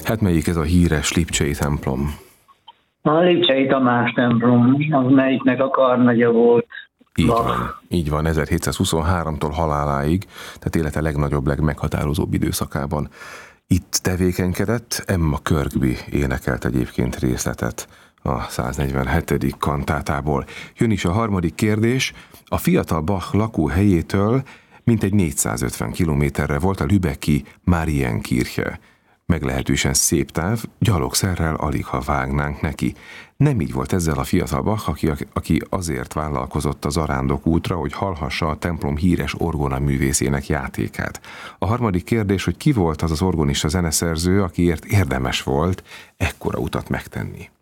Hát melyik ez a híres lipcsei templom? A Lipcsei Tamás templom, az melyiknek a karnagya volt. Így van, 1723-tól haláláig, tehát élete legnagyobb, legmeghatározóbb időszakában. Itt tevékenykedett, Emma Kirkby énekelt egyébként részletet a 147. kantátából. Jön is a harmadik kérdés. A fiatal Bach lakóhelyétől mintegy 450 kilométerre volt a lübecki Marienkirche. Meglehetősen szép táv, gyalogszerrel alig ha vágnánk neki. Nem így volt ezzel a fiatal Bach, aki azért vállalkozott a zarándok útra, hogy hallhassa a templom híres orgona művészének játékát. A harmadik kérdés, hogy ki volt az az orgonista zeneszerző, akiért érdemes volt ekkora utat megtenni.